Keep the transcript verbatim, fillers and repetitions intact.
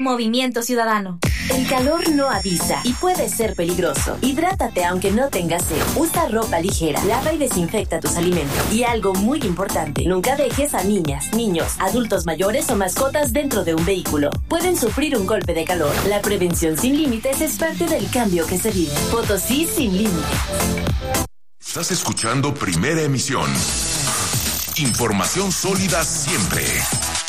Movimiento Ciudadano. El calor no avisa y puede ser peligroso. Hidrátate aunque no tengas sed. Usa ropa ligera, lava y desinfecta tus alimentos. Y algo muy importante, nunca dejes a niñas, niños, adultos mayores o mascotas dentro de un vehículo. Pueden sufrir un golpe de calor. La prevención sin límites es parte del cambio que se vive. Potosí sin límites. Estás escuchando Primera Emisión. Información sólida siempre.